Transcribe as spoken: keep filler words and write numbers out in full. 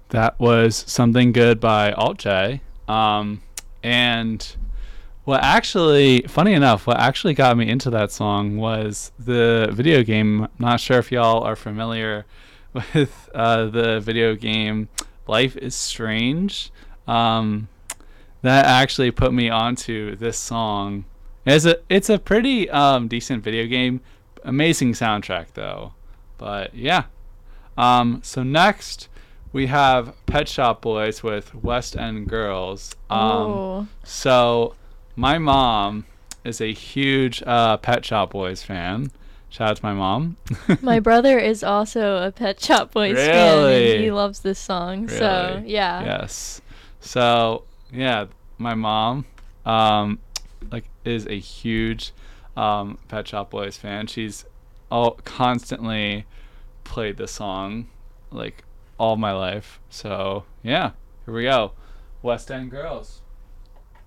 That was Something Good by Alt J. Um, and what actually, funny enough, what actually got me into that song was the video game. Not sure if y'all are familiar with uh, the video game Life is Strange. Um, that actually put me onto this song. It's a it's a pretty um, decent video game. Amazing soundtrack though. But yeah. Um, so next we have Pet Shop Boys with West End Girls. Um, Oh, so my mom is a huge uh, Pet Shop Boys fan. Shout out to my mom. my brother is also a Pet Shop Boys fan, and he Really? loves this song. So Really? yeah. Yes. So yeah, my mom, um, like is a huge um, Pet Shop Boys fan. She's all constantly played this song like all my life. So yeah, here we go. West End Girls.